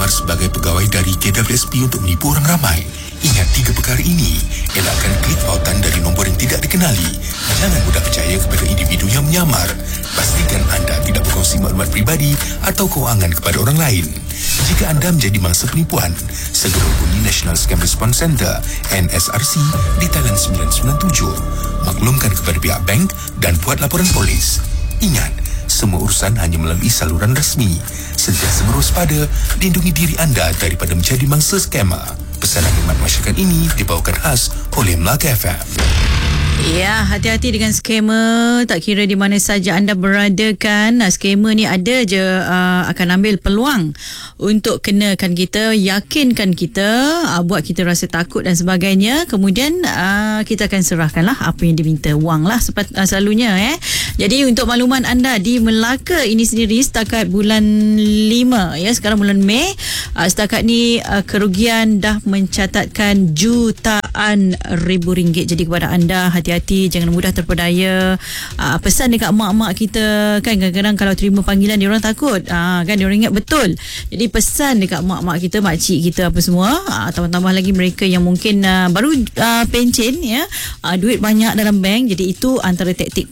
menyamar sebagai pegawai dari KWSP untuk menipu orang ramai? Ingat 3 perkara ini. Elakkan klik pautan dari nombor yang tidak dikenali. Jangan mudah percaya kepada individu yang menyamar. Pastikan anda tidak berkongsi maklumat pribadi atau kewangan kepada orang lain. Jika anda menjadi mangsa penipuan, segera hubungi National Scam Response Center NSRC di talian 997. Maklumkan kepada pihak bank dan buat laporan polis. Ingat, semua urusan hanya melalui saluran rasmi. Sentiasa berwaspada, lindungi diri anda daripada menjadi mangsa skamer. Pesanan khidmat masyarakat ini dibawakan khas oleh Melaka FM. Ya, hati-hati dengan skamer. Tak kira di mana saja anda berada kan. Skamer ni ada je akan ambil peluang untuk kenakan kita, yakinkan kita, buat kita rasa takut dan sebagainya. Kemudian kita akan serahkanlah apa yang diminta, wang lah selalunya. Jadi untuk makluman anda, di Melaka ini sendiri setakat bulan 5, sekarang bulan Mei, setakat ni kerugian dah mencatatkan jutaan ribu ringgit. Jadi kepada anda, hati-hati, jangan mudah terpedaya. Pesan dekat mak-mak kita kan, kadang-kadang kalau terima panggilan dia orang takut, kan dia orang ingat betul. Jadi pesan dekat mak-mak kita, makcik kita apa semua, tambah-tambah lagi mereka yang mungkin baru pencen duit banyak dalam bank. Jadi itu antara taktik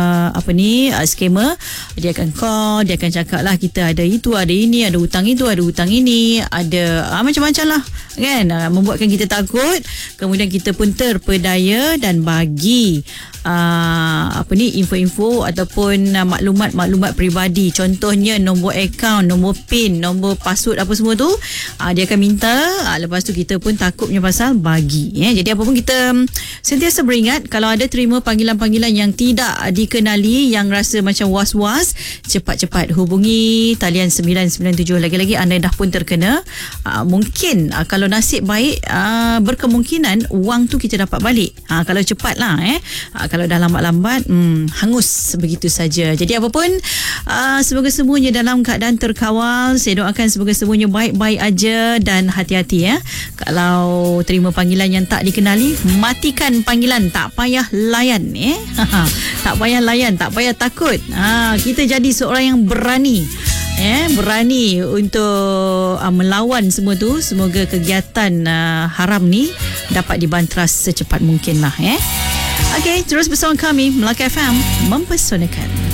skamer. Dia akan call, dia akan cakap lah kita ada itu, ada ini, ada hutang itu, ada hutang ini, ada macam-macam lah kan, membuatkan kita takut. Kemudian kita pun terpedaya dan bagi info-info ataupun maklumat-maklumat peribadi, contohnya nombor akaun, nombor PIN, nombor password apa semua tu, dia akan minta. Lepas tu kita pun takutnya pasal bagi. Jadi apa pun kita sentiasa beringat, kalau ada terima panggilan-panggilan yang tidak dikenali, yang rasa macam was-was, cepat-cepat hubungi talian 997. Lagi-lagi anda dah pun terkena, mungkin kalau nasib baik, berkemungkinan wang tu kita dapat balik. Kalau cepat lah. Kalau dah lambat-lambat, hangus begitu saja. Jadi apapun, semoga semuanya dalam keadaan terkawal. Saya doakan semoga semuanya baik-baik aja dan hati-hati. Kalau terima panggilan yang tak dikenali, matikan panggilan, tak payah layan. Tak payah layan, tak payah takut. Kita jadi seorang yang berani. Berani untuk melawan semua tu. Semoga kegiatan haram ni dapat dibanteras secepat mungkin lah. Okey, terus bersama kami Melaka FM, mempesonakan.